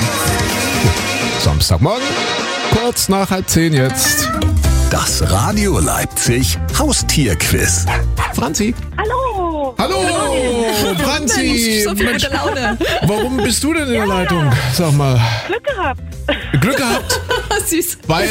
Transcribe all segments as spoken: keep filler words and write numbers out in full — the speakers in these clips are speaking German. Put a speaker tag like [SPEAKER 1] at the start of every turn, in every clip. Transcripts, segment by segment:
[SPEAKER 1] Samstagmorgen, kurz nach halb zehn jetzt.
[SPEAKER 2] Das Radio Leipzig Haustierquiz.
[SPEAKER 1] Franzi.
[SPEAKER 3] Hallo!
[SPEAKER 1] Hallo, Franzi.
[SPEAKER 4] So viel gute Laune.
[SPEAKER 1] Warum bist du denn in der Leitung? Sag mal.
[SPEAKER 3] Glück gehabt.
[SPEAKER 1] Glück gehabt?
[SPEAKER 4] Süß.
[SPEAKER 1] Weil,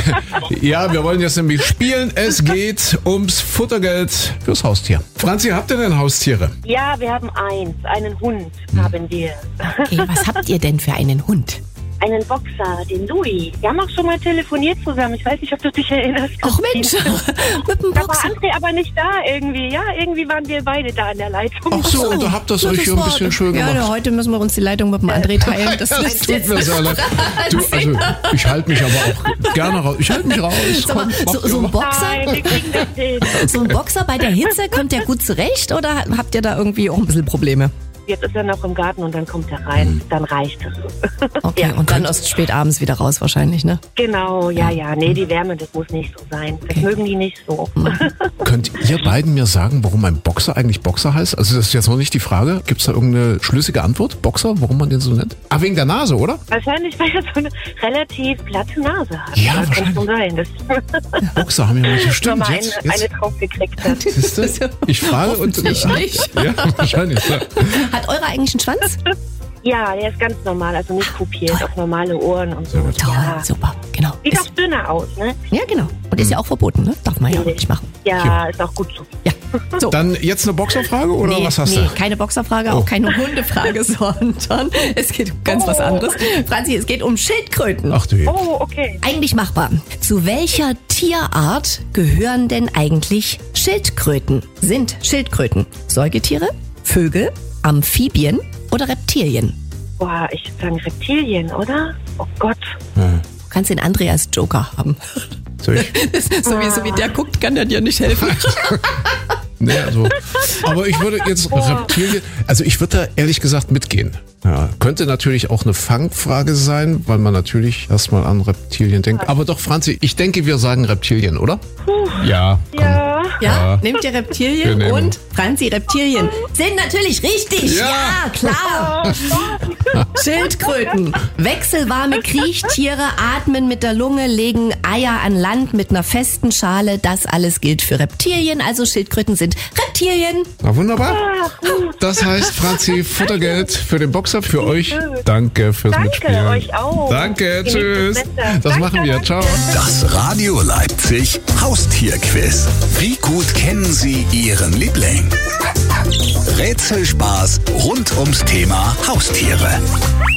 [SPEAKER 1] ja, wir wollen jetzt nämlich spielen. Es geht ums Futtergeld fürs Haustier. Franzi, habt ihr denn Haustiere?
[SPEAKER 3] Ja, wir haben eins, einen Hund haben wir.
[SPEAKER 4] Okay, was habt ihr denn für einen Hund?
[SPEAKER 3] Einen Boxer, den Louis. Wir haben auch schon mal telefoniert zusammen. Ich weiß nicht, ob du dich erinnerst.
[SPEAKER 4] Ach Mensch, mit dem
[SPEAKER 3] Da war
[SPEAKER 4] Boxer.
[SPEAKER 3] André aber nicht da irgendwie. Ja, irgendwie waren wir beide da in der Leitung.
[SPEAKER 1] Ach so, und da habt ihr es
[SPEAKER 4] Ja,
[SPEAKER 1] euch
[SPEAKER 4] das
[SPEAKER 1] hier ein
[SPEAKER 4] war-
[SPEAKER 1] bisschen schön
[SPEAKER 4] Ja,
[SPEAKER 1] gemacht.
[SPEAKER 4] heute müssen wir uns die Leitung mit dem André teilen. Das
[SPEAKER 1] Das
[SPEAKER 4] ist
[SPEAKER 1] tut mir sehr leid. Du, also, ich halte mich aber auch gerne raus. Ich halte mich raus.
[SPEAKER 4] Sag mal,
[SPEAKER 1] Komm,
[SPEAKER 4] so,
[SPEAKER 1] mach
[SPEAKER 4] so ein
[SPEAKER 1] mal.
[SPEAKER 4] Boxer,
[SPEAKER 3] Nein, wir kriegen das hin.
[SPEAKER 4] so ein Boxer bei der Hitze, kommt der gut zurecht oder habt ihr da irgendwie auch ein bisschen Probleme?
[SPEAKER 3] Jetzt ist er noch im Garten und dann kommt er rein. Dann reicht es.
[SPEAKER 4] Okay,
[SPEAKER 3] Ja.
[SPEAKER 4] und dann erst spät abends wieder raus wahrscheinlich, ne?
[SPEAKER 3] Genau, ja, ja. Nee, die Wärme, das muss nicht so sein. Das
[SPEAKER 4] Okay.
[SPEAKER 3] mögen die nicht so.
[SPEAKER 1] Könnt ihr beiden mir sagen, warum ein Boxer eigentlich Boxer heißt? Also das ist jetzt noch nicht die Frage. Gibt es da irgendeine schlüssige Antwort? Boxer, warum man den so nennt? Ah, wegen der Nase, oder?
[SPEAKER 3] Wahrscheinlich, weil er so eine relativ platte Nase hat.
[SPEAKER 1] Ja,
[SPEAKER 3] das kann schon sein. Das
[SPEAKER 1] Boxer haben ja manche stimmt.
[SPEAKER 3] mal
[SPEAKER 1] Jetzt,
[SPEAKER 3] eine,
[SPEAKER 1] jetzt,
[SPEAKER 3] eine drauf gekriegt hat.
[SPEAKER 1] siehst du? Ich frage und...
[SPEAKER 4] Hoffentlich nicht.
[SPEAKER 1] Ja, wahrscheinlich. Ja.
[SPEAKER 4] Hat eure eigentlich einen Schwanz?
[SPEAKER 3] Ja, der ist ganz normal, also nicht kopiert, auf normale Ohren und so.
[SPEAKER 1] Sehr gut.
[SPEAKER 4] Toll,
[SPEAKER 3] Ja.
[SPEAKER 4] super, genau.
[SPEAKER 3] Sieht
[SPEAKER 4] Ist,
[SPEAKER 3] auch dünner aus, ne?
[SPEAKER 4] ja, genau. Und ist ja auch verboten, ne? Darf man ja auch nicht machen.
[SPEAKER 3] Ja, ist auch gut so.
[SPEAKER 4] Ja. So.
[SPEAKER 1] Dann jetzt eine Boxerfrage oder
[SPEAKER 4] nee,
[SPEAKER 1] was hast
[SPEAKER 4] nee,
[SPEAKER 1] du?
[SPEAKER 4] keine Boxerfrage,
[SPEAKER 1] Oh.
[SPEAKER 4] auch keine Hundefrage, sondern es geht um ganz was anderes. Franzi, es geht um Schildkröten.
[SPEAKER 1] Ach du je.
[SPEAKER 3] Oh, okay.
[SPEAKER 4] Eigentlich machbar. Zu welcher Tierart gehören denn eigentlich Schildkröten? Sind Schildkröten Säugetiere, Vögel, Amphibien oder Reptilien?
[SPEAKER 3] Boah, ich würde sagen Reptilien, oder? Oh Gott.
[SPEAKER 4] Du kannst den André als Joker haben.
[SPEAKER 1] Soll ich?
[SPEAKER 4] So wie, so wie der guckt, kann der dir nicht helfen.
[SPEAKER 1] Nee, also, aber ich würde jetzt Reptilien, also ich würde da ehrlich gesagt mitgehen. Ja, könnte natürlich auch eine Fangfrage sein, weil man natürlich erstmal an Reptilien denkt. Aber doch, Franzi, ich denke, wir sagen Reptilien, oder? Ja. Komm.
[SPEAKER 3] Ja.
[SPEAKER 4] Ja, nehmt ihr Reptilien
[SPEAKER 1] Wir nehmen.
[SPEAKER 4] und Franzi, Reptilien sind natürlich richtig.
[SPEAKER 1] Ja.
[SPEAKER 4] Ja, klar. Schildkröten. Wechselwarme Kriechtiere atmen mit der Lunge, legen Eier an Land mit einer festen Schale. Das alles gilt für Reptilien. Also Schildkröten sind Reptilien.
[SPEAKER 1] Na wunderbar. Das heißt, Franzi, Futtergeld für den Boxer, für euch. Danke fürs
[SPEAKER 3] Danke,
[SPEAKER 1] Mitspielen.
[SPEAKER 3] euch auch.
[SPEAKER 1] Danke,
[SPEAKER 3] Genießt
[SPEAKER 1] tschüss.
[SPEAKER 3] das Wetter.
[SPEAKER 1] Das
[SPEAKER 3] Danke,
[SPEAKER 1] machen wir.
[SPEAKER 3] danke.
[SPEAKER 1] Ciao.
[SPEAKER 2] Das Radio Leipzig Haustierquiz. Wie gut kennen Sie Ihren Liebling? Rätselspaß rund ums Thema Haustiere.